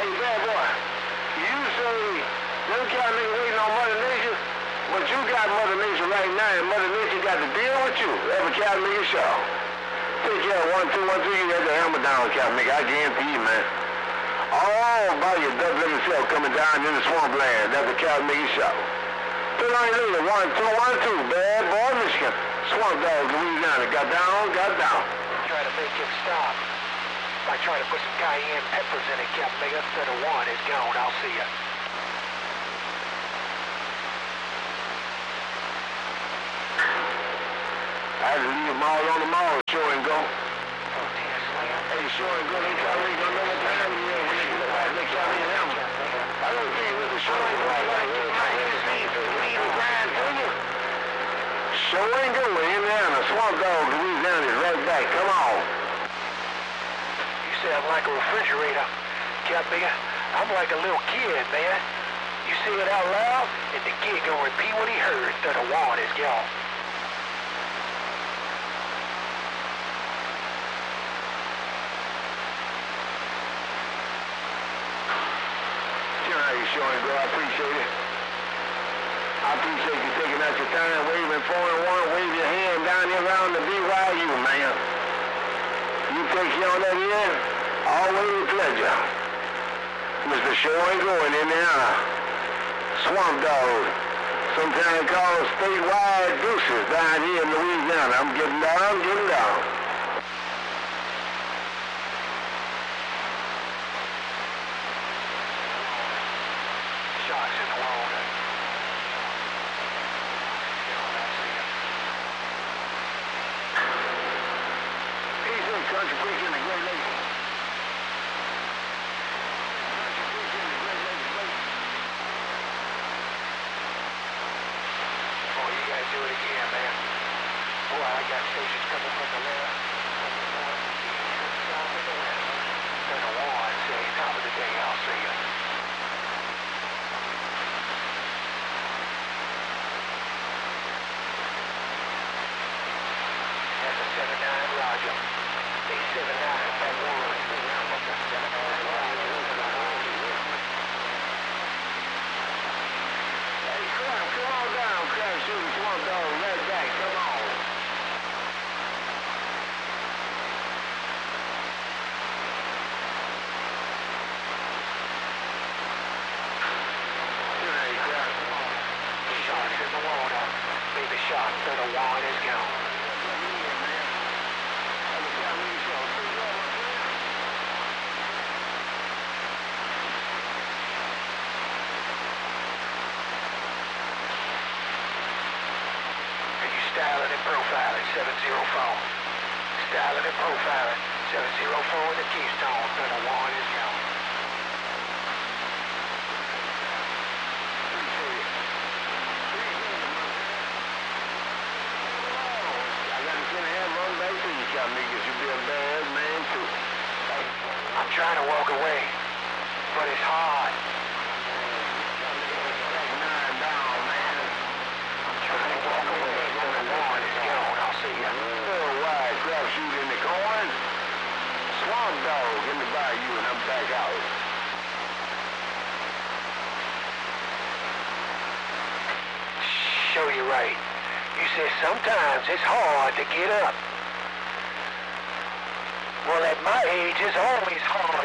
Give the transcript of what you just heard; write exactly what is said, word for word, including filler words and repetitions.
Hey, bad boy, you say them cat niggas waiting on Mother Nature, but you got Mother Nature right now, and Mother Nature got to deal with you. Every cat nigga show. Take care of one, two, one, three, you got the hammer down, cat nigga. I guarantee you, man. All about your double-legged self coming down in the swampland. That's the cat nigga show. Put on your leader, one, two, one, two, bad boy, Michigan. Swamp dog, Louisiana. Got down, got down. Try to make him stop. By trying to put some cayenne peppers in it, Captain Mega. Set of one is gone. I'll see ya. I had to leave them all on the mall, show and go. Oh, damn, Slam. Hey, show and go, they try to make no time here. When they get the fight, they try to hit him. I don't think with the show and go, I like to my hands, knees, and lean and grind to you. Show and go, Indiana. Swamp dog, Louisiana is right back. Come on. You sound like a refrigerator, Captain Mega. I'm like a little kid, man. You say it out loud, and the kid gonna repeat what he heard. That a one is gone. Show and go, I appreciate it. I appreciate you taking out your time, waving four and one, wave your hand down here around the B Y U, man. You take you on that end, always a pleasure. Mister Show and Go in Indiana. Swamp Dog. Sometimes called statewide deuces down here in Louisiana. I'm getting down, getting down. Contribution to Great Lakes. Contribution to Great Lakes. Oh, you guys do it again, man. Boy, I got stations coming from the left, from the north, the east, the south, and the west. Turn a one, say, top of the day, I'll see ya. That's a seven nine, Roger. seven nine, that one. seven nine, Roger. Hey, crap, come on down, crap, shooting Swamp Dog, right back, come on. Hey, crap. Sharks in the water. Baby shark, that a one is gone. Styling and profiling, seven zero four. Styling and profiling, seven zero four in the Keystone, thirty one is gone. I got to send a hand run back to you, Captain Niggas. You be a bad man, too. I'm trying to walk away, but it's hard. Shoot in the corn, Swamp Dog in the bayou, and I'm back out. Show you right. You said sometimes it's hard to get up. Well, at my age, it's always hard.